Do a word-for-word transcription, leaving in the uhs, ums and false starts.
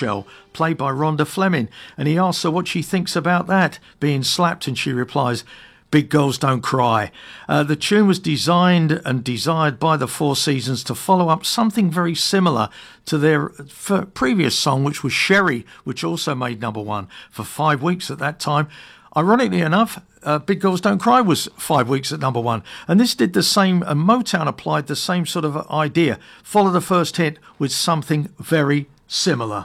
Bombshell, played by Rhonda Fleming, and he asks her what she thinks about that, being slapped, and she replies, "Big girls don't cry." Uh, the tune was designed and desired by the Four Seasons to follow up something very similar to their f- previous song, which was Sherry, which also made number one for five weeks at that time. Ironically enough, uh, Big Girls Don't Cry was five weeks at number one. And this did the same, and Motown applied the same sort of idea. Follow the first hit with something very similar.